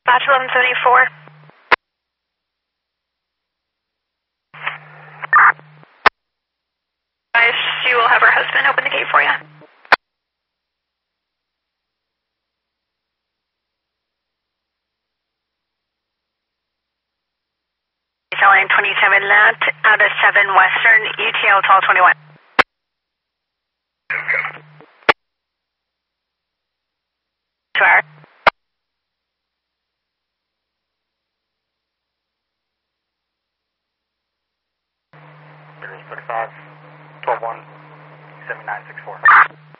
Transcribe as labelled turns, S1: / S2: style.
S1: Batch 1174. She will have her husband open the gate for you. Line 27 left, out of 7 Western, ETL 1221. Sure.
S2: 35, 12-1, 7964.